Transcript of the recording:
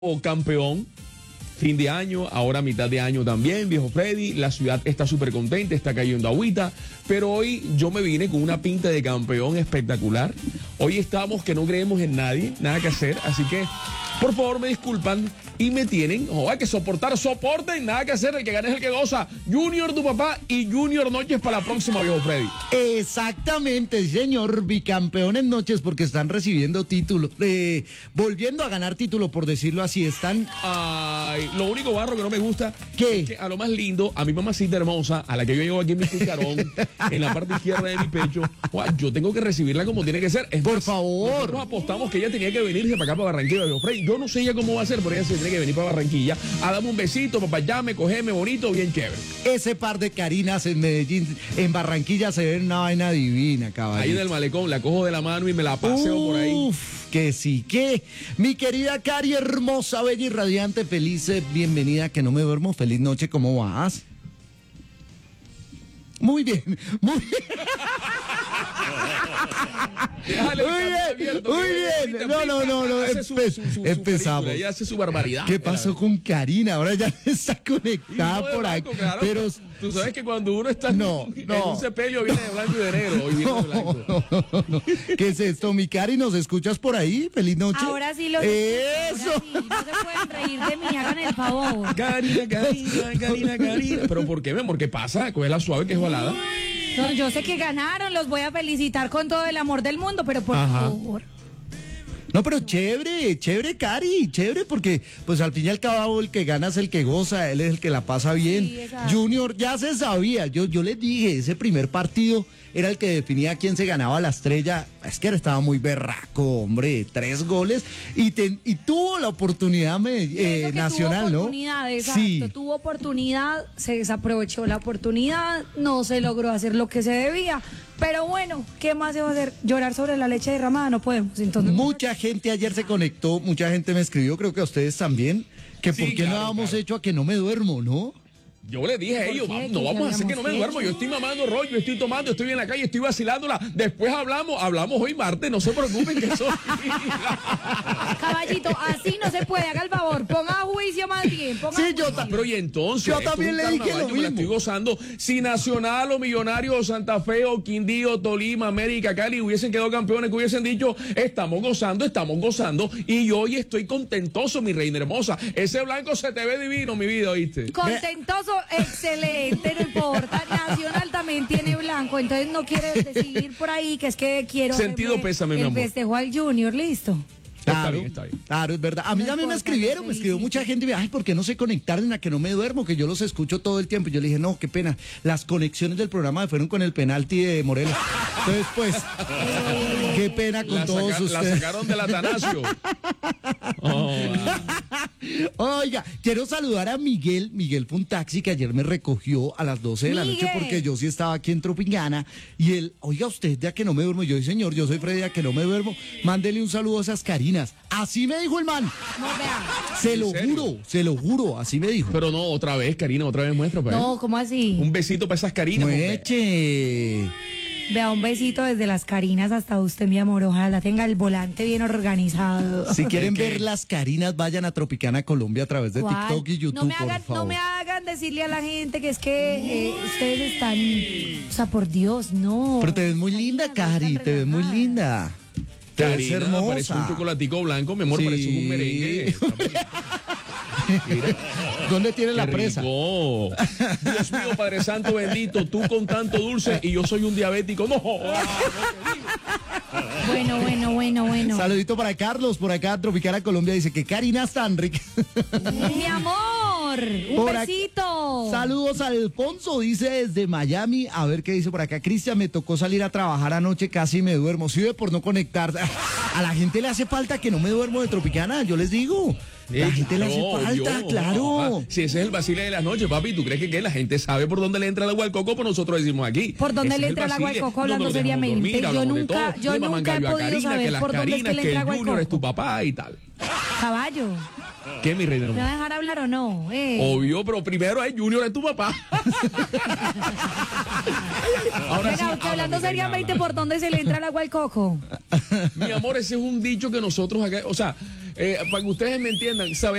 campeón, fin de año, ahora mitad de año también, viejo Freddy, la ciudad está súper contenta, está cayendo agüita, pero hoy yo me vine con una pinta de campeón espectacular. Hoy estamos que no creemos en nadie, nada que hacer, así que por favor me disculpan y me tienen, hay que soporten, nada que hacer, el que gane es el que goza. Junior tu papá y Junior Noches para la próxima, viejo Freddy. Exactamente, señor, bicampeón en noches porque están recibiendo título, volviendo a ganar título, por decirlo así, están... Ay, lo único barro que no me gusta ¿Qué? es que a lo más lindo, a mi mamacita hermosa, a la que yo llevo aquí en mi cucarón, en la parte izquierda de mi pecho, yo tengo que recibirla como tiene que ser. Es Por más, favor. nosotros apostamos que ella tenía que venirse para acá, para Barranquilla, viejo Freddy. Yo no sé ella cómo va a hacer, pero ella se tiene que venir para Barranquilla a darme un besito, papayame, cogeme bonito, bien chévere. Ese par de Carinas en Medellín, en Barranquilla se ven una vaina divina, caballero. Ahí en el malecón, la cojo de la mano y me la paseo por ahí. Uf, que sí, que mi querida Cari, hermosa, bella y radiante, feliz, bienvenida, que no me duermo, feliz noche, ¿cómo vas? Muy bien, muy bien. Déjale Muy el bien, canal abierto, muy que bien. ella No, hace su empezamos. película, ella hace su barbaridad. ¿Qué pasó con Karina? Ahora ya está conectada Y no de por blanco, aquí. claro, Pero tú sabes que cuando uno está No, en no. un sepelio viene de blanco y de negro. Hoy viene de blanco. no. ¿Qué es esto, mi Cari? ¿Nos escuchas por ahí? Feliz noche. Ahora sí lo Eso. escucho, ahora sí. No se pueden reír de mí, hagan el favor. Karina. ¿Pero por qué, mi amor? ¿Qué pasa? Coge la suave que es balada. No, yo sé que ganaron, los voy a felicitar con todo el amor del mundo, pero por Ajá. favor. No, pero chévere, Cari, chévere, porque pues al fin y al cabo el que gana es el que goza, él es el que la pasa bien. Sí, exacto. Junior ya se sabía, yo les dije, ese primer partido era el que definía quién se ganaba la estrella. Es que él estaba muy berraco, hombre, 3 goles y tuvo la oportunidad Eso que nacional, tuvo ¿no? oportunidad, exacto, Sí. tuvo oportunidad, se desaprovechó la oportunidad, no se logró hacer lo que se debía, pero bueno, ¿qué más se va a hacer? Llorar sobre la leche derramada no podemos, entonces... Mucha gente ayer se conectó, mucha gente me escribió, creo que a ustedes también, que Sí, por qué no claro, habíamos claro. hecho a que no me duermo, ¿no? Yo le dije a ellos, qué? no ¿Qué vamos a hacer que no me habíamos duermo. hecho? Yo estoy mamando rollo, estoy tomando, estoy en la calle, estoy vacilándola. Después hablamos hoy martes, no se preocupen que eso... Caballito, así no se puede, haga el favor, ponga a juicio más bien, ponga Sí, a yo juicio. Pero y entonces, Yo esto es también un le dije carnaval, lo yo me la mismo. estoy gozando. Si Nacional o Millonario o Santa Fe o Quindío, Tolima, América, Cali hubiesen quedado campeones, que hubiesen dicho, estamos gozando. Y yo hoy estoy contentoso, mi reina hermosa. Ese blanco se te ve divino, mi vida, ¿oíste? Contentoso, excelente, no importa. Nacional también tiene blanco, entonces no quiere decidir por ahí que es que quiero Sentido hacerle pésame, mi el amor. festejo al Junior, listo. Está bien. Claro, es verdad. A mí No también me importa, escribieron, te me escribió felicito. mucha gente y me dijo, ay, ¿por qué no se conectaron a que no me duermo? Que yo los escucho todo el tiempo. Y yo le dije, no, qué pena. Las conexiones del programa me fueron con el penalti de Morelos. Entonces, pues, qué pena con todos La ustedes. sacaron del Atanasio. Oiga, quiero saludar a Miguel. Miguel fue un taxi que ayer me recogió a las 12 de la noche Miguel. porque yo sí estaba aquí en Tropingana. Y él, oiga, usted de a que no me duermo. Yo, sí, señor, yo soy Freddy, a que no me duermo. Mándele un saludo a esas Carinas. Así me dijo el man. No, vea. Se lo juro, así me dijo. Pero no, otra vez, Karina, otra vez muestra. Pues. No, ¿cómo así? Un besito para esas Carinas. hombre. Mueche. Vea, un besito desde las Carinas hasta usted, mi amor. Ojalá tenga el volante bien organizado. Si quieren ¿Qué? ver las Carinas, vayan a Tropicana Colombia a través de ¿Cuál? TikTok y YouTube, no me por hagan, favor. No me hagan decirle a la gente que es que ustedes están... O sea, por Dios, no. Pero te ves muy linda, Carinas, no Cari, están te ves muy relajadas. linda. Te ves Karina, parece un hermosa. chocolatico blanco, mi amor, Sí. parece un merengue. Mira, ¿Dónde tiene la qué presa? rico. Dios mío, Padre Santo bendito, tú con tanto dulce y yo soy un diabético. No, Bueno. Saludito para Carlos, por acá Tropicana Colombia dice que Karina tan rica. Mi amor, un Por ac- besito. Saludos a Alfonso, dice desde Miami. A ver qué dice por acá. Cristian, me tocó salir a trabajar anoche, casi me duermo. Sirve por no conectar. A la gente le hace falta que no me duermo de Tropicana, yo les digo. La gente le hace falta, claro. Si ese es el vacile de las noches, papi, ¿tú crees que la gente sabe por dónde le entra el agua al coco? Pues nosotros decimos aquí. ¿Por dónde Ese le es entra el agua al vacile. coco? Hablando nos dejamos seriamente. dormir, Yo hablamos de nunca- todo. yo Le nunca maman he gallo a podido Karina, saber que las por dónde es Carinas, que le que entra el agua al Junior es coco. tu papá y tal. Caballo, ¿Qué, mi reina ¿me va hermosa? a dejar hablar o no? Obvio, pero primero es Junior es tu papá. Ahora sí, Venga, usted hablando háblame, seriamente, habla. ¿por dónde se le entra el agua al coco? Mi amor, ese es un dicho que nosotros acá, o sea, para que ustedes me entiendan,